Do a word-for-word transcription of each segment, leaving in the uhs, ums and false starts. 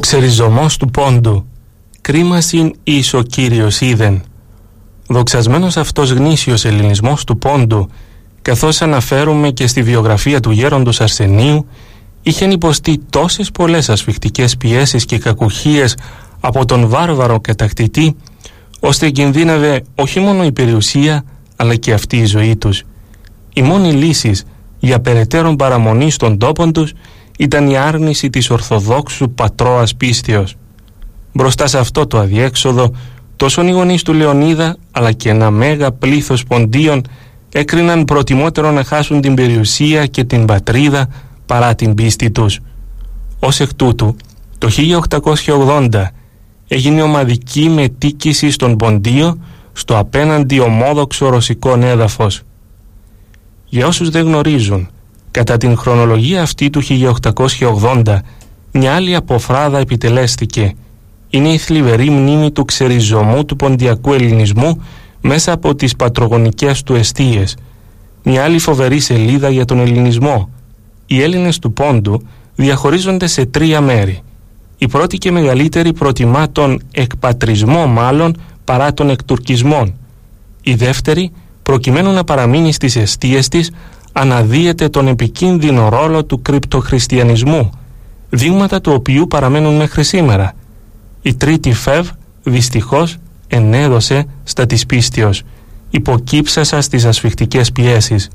ξεριζωμός του πόντου, κρίμασιν εις ο Κύριος είδεν. Δοξασμένος αυτός γνήσιος ελληνισμός του πόντου, καθώς αναφέρουμε και στη βιογραφία του γέροντος Αρσενίου, είχεν υποστεί τόσες πολλές ασφιχτικές πιέσεις και κακουχίες από τον βάρβαρο κατακτητή, ώστε κινδύνευε όχι μόνο η περιουσία, αλλά και αυτή η ζωή τους. Η μόνη λύση για περαιτέρω παραμονή στον τόπον τους ήταν η άρνηση της Ορθοδόξου πατρόας πίστεως. Μπροστά σε αυτό το αδιέξοδο, τόσο οι γονείς του Λεωνίδα, αλλά και ένα μέγα πλήθος ποντίων έκριναν προτιμότερο να χάσουν την περιουσία και την πατρίδα παρά την πίστη τους. Ως εκ τούτου, το χίλια οκτακόσια ογδόντα έγινε ομαδική μετοίκηση στον Ποντίο στο απέναντι ομόδοξο ρωσικό έδαφος. Για όσους δεν γνωρίζουν, κατά την χρονολογία αυτή του χίλια οκτακόσια ογδόντα μια άλλη αποφράδα επιτελέστηκε. Είναι η θλιβερή μνήμη του ξεριζωμού του ποντιακού ελληνισμού μέσα από τις πατρογονικές του εστίες. Μια άλλη φοβερή σελίδα για τον ελληνισμό. Οι Έλληνες του Πόντου διαχωρίζονται σε τρία μέρη. Η πρώτη και μεγαλύτερη προτιμά τον εκπατρισμό μάλλον παρά τον εκτουρκισμό. Η δεύτερη, προκειμένου να παραμείνει στις εστίες της, αναδύεται τον επικίνδυνο ρόλο του κρυπτοχριστιανισμού, δείγματα του οποίου παραμένουν μέχρι σήμερα. Η τρίτη φεύ, δυστυχώς, ενέδωσε στα της πίστεως, υποκύψασα στις ασφιχτικές πιέσεις.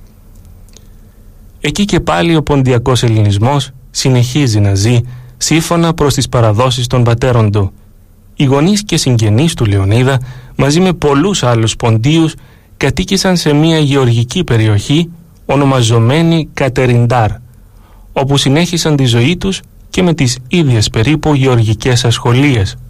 Εκεί και πάλι ο ποντιακός ελληνισμός συνεχίζει να ζει σύμφωνα προς τις παραδόσεις των πατέρων του. Οι γονείς και συγγενείς του Λεωνίδα, μαζί με πολλούς άλλους ποντίους, κατοίκησαν σε μια γεωργική περιοχή ονομαζομένη Κατεριντάρ, όπου συνέχισαν τη ζωή τους και με τις ίδιες περίπου γεωργικές ασχολίες.